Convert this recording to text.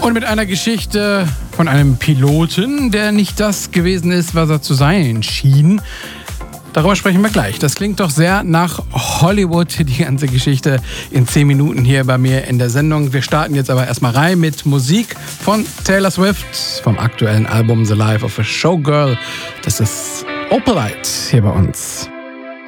Und mit einer Geschichte von einem Piloten, der nicht das gewesen ist, was er zu sein schien. Darüber sprechen wir gleich. Das klingt doch sehr nach Hollywood, die ganze Geschichte in 10 Minuten hier bei mir in der Sendung. Wir starten jetzt aber erstmal rein mit Musik von Taylor Swift vom aktuellen Album The Life of a Showgirl. Das ist Opalite hier bei uns.